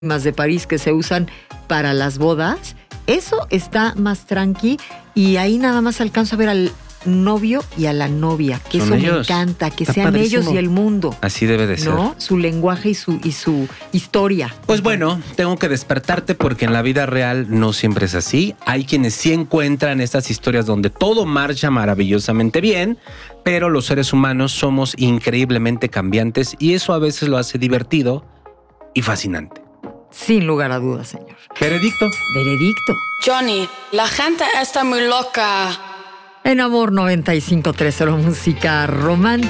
de París que se usan para las bodas, eso está más tranqui y ahí nada más alcanzo a ver al novio y a la novia, que Son eso ellos. me encanta, que Está sean padrísimo. ellos y el mundo, Así debe de ser. ¿no? Su lenguaje y su historia. Pues bueno, tengo que despertarte porque en la vida real no siempre es así. Hay quienes sí encuentran estas historias donde todo marcha maravillosamente bien, pero los seres humanos somos increíblemente cambiantes y eso a veces lo hace divertido y fascinante. Sin lugar a dudas, señor. Veredicto. Veredicto. Johnny, la gente está muy loca. En Amor 95.3, solo música romántica.